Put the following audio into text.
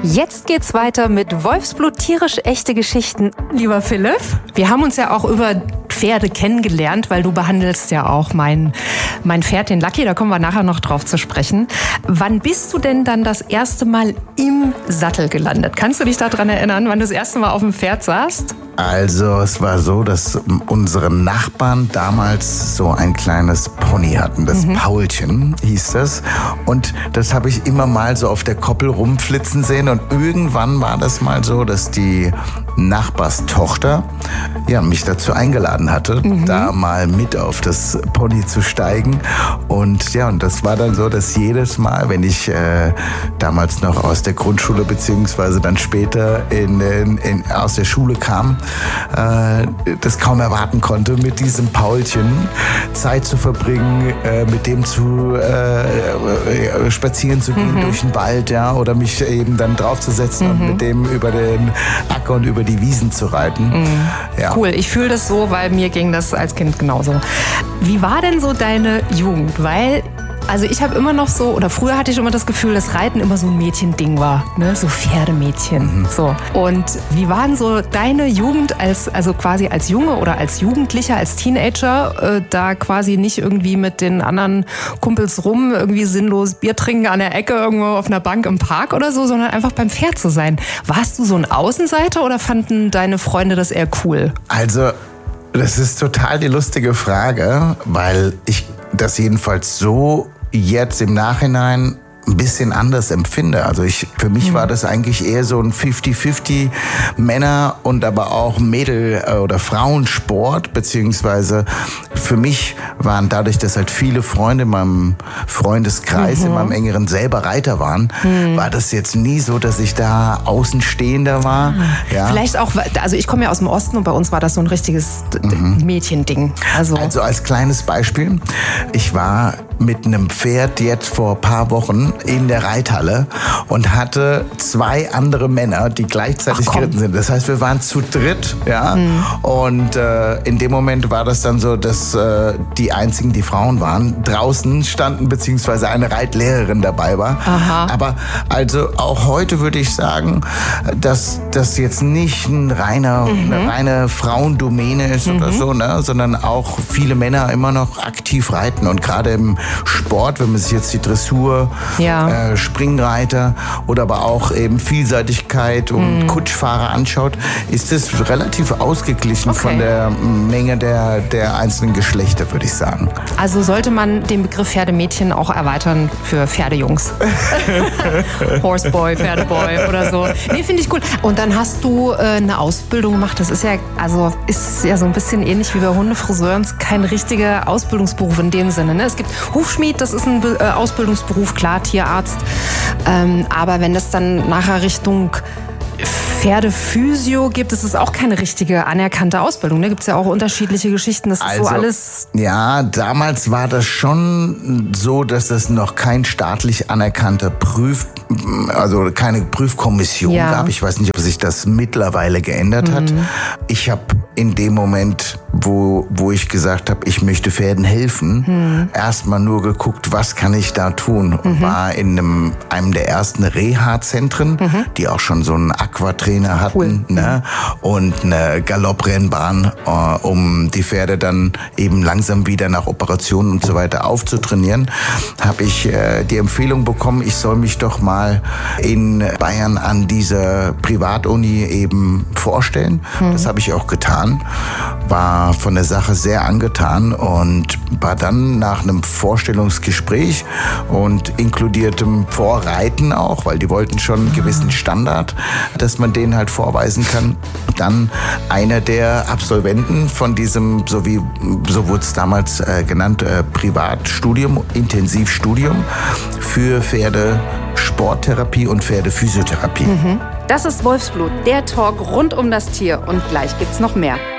Jetzt geht's weiter mit Wolfsblut, tierisch echte Geschichten. Lieber Philipp, wir haben uns ja auch über Pferde kennengelernt, weil du behandelst ja auch mein Pferd, den Lucky, da kommen wir nachher noch drauf zu sprechen. Wann bist du denn dann das erste Mal im Sattel gelandet? Kannst du dich daran erinnern, wann du das erste Mal auf dem Pferd saßt? Also es war so, dass unsere Nachbarn damals so ein kleines Pony hatten, das Paulchen hieß das. Und das habe ich immer mal so auf der Koppel rumflitzen sehen. Und irgendwann war das mal so, dass die Nachbarstochter mich dazu eingeladen hatte, da mal mit auf das Pony zu steigen. Und das war dann so, dass jedes Mal, wenn ich damals noch aus der Grundschule beziehungsweise dann später aus der Schule kam, das kaum erwarten konnte, mit diesem Paulchen Zeit zu verbringen, mit dem zu spazieren zu gehen durch den Wald, oder mich eben dann draufzusetzen und mit dem über den Acker und über die Wiesen zu reiten. Ja. Cool, ich fühle das so, weil mir ging das als Kind genauso. Wie war denn so deine Jugend? Also ich habe immer noch so, oder früher hatte ich immer das Gefühl, dass Reiten immer so ein Mädchending war, ne? So Pferdemädchen. So. Und wie war denn so deine Jugend also quasi als Junge oder als Jugendlicher, als Teenager, da quasi nicht irgendwie mit den anderen Kumpels irgendwie sinnlos Bier trinken an der Ecke irgendwo auf einer Bank im Park oder so, sondern einfach beim Pferd zu sein. Warst du so ein Außenseiter oder fanden deine Freunde das eher cool? Also das ist total die lustige Frage, weil ich das jedenfalls so jetzt im Nachhinein ein bisschen anders empfinde. Also für mich war das eigentlich eher so ein 50-50 Männer- und aber auch Mädel- oder Frauensport, beziehungsweise für mich waren dadurch, dass halt viele Freunde in meinem Freundeskreis, in meinem engeren selber Reiter waren, war das jetzt nie so, dass ich da Außenstehender war. Ja. Vielleicht auch, also ich komme ja aus dem Osten und bei uns war das so ein richtiges Mädchending. Also als kleines Beispiel, ich war mit einem Pferd jetzt vor ein paar Wochen in der Reithalle und hatte 2 andere Männer, die gleichzeitig geritten sind. Das heißt, wir waren zu dritt, und in dem Moment war das dann so, dass die einzigen, die Frauen waren, draußen standen, beziehungsweise eine Reitlehrerin dabei war. Aha. Aber also auch heute würde ich sagen, dass das jetzt nicht eine reine Frauendomäne ist oder so, ne? Sondern auch viele Männer immer noch aktiv reiten. Und gerade im Sport, wenn man sich jetzt die Dressur, Springreiter oder aber auch eben Vielseitigkeit und Kutschfahrer anschaut, ist es relativ ausgeglichen von der Menge der einzelnen Geschlechter, würde ich sagen. Also sollte man den Begriff Pferdemädchen auch erweitern für Pferdejungs. Horseboy, Pferdeboy oder so. Nee, finde ich cool. Und dann hast du eine Ausbildung gemacht. Das ist ja so ein bisschen ähnlich wie bei Hundefriseuren. Kein richtiger Ausbildungsberuf in dem Sinne. Ne? Es gibt Hufschmied, das ist ein Ausbildungsberuf, klar, Tierarzt. Aber wenn das dann nachher Richtung Pferdephysio gibt, ist es auch keine richtige anerkannte Ausbildung. Da gibt es ja auch unterschiedliche Geschichten. Das ist so alles. Ja, damals war das schon so, dass es noch kein staatlich anerkannter keine Prüfkommission gab. Ich weiß nicht, ob sich das mittlerweile geändert hat. Ich habe in dem Moment, wo ich gesagt habe, ich möchte Pferden helfen, erstmal nur geguckt, was kann ich da tun. Und war in einem der ersten Reha-Zentren, die auch schon so einen Aquatrainer hatten, ne? Und eine Galopprennbahn, um die Pferde dann eben langsam wieder nach Operationen und so weiter aufzutrainieren, habe ich die Empfehlung bekommen, ich soll mich doch mal in Bayern an dieser Privatuni eben vorstellen. Das habe ich auch getan, war von der Sache sehr angetan und war dann nach einem Vorstellungsgespräch und inkludiertem Vorreiten auch, weil die wollten schon einen gewissen Standard, dass man den halt vorweisen kann. Dann einer der Absolventen von diesem, so wurde es damals genannt, Privatstudium, Intensivstudium für Pferdesporttherapie und Pferdephysiotherapie. Das ist Wolfsblut, der Talk rund um das Tier. Und gleich gibt's noch mehr.